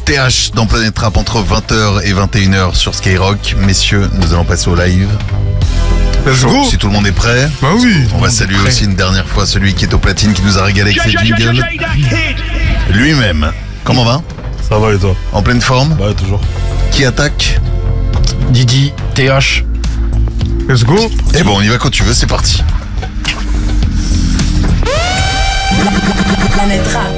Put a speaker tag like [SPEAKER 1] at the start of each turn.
[SPEAKER 1] TH dans Planète Rap entre 20h et 21h sur Skyrock. Messieurs, nous allons passer au live.
[SPEAKER 2] Let's go.
[SPEAKER 1] Si tout le monde est prêt.
[SPEAKER 2] Bah oui.
[SPEAKER 1] On va saluer aussi une dernière fois celui qui est au platine, qui nous a régalé avec ses jingles. Lui-même. Comment va?
[SPEAKER 2] Ça va et toi?
[SPEAKER 1] En pleine forme?
[SPEAKER 2] Bah toujours.
[SPEAKER 1] Qui attaque?
[SPEAKER 3] Didi, TH.
[SPEAKER 2] Let's go.
[SPEAKER 1] Et bon, on y va quand tu veux, c'est parti.
[SPEAKER 4] Planète Rap.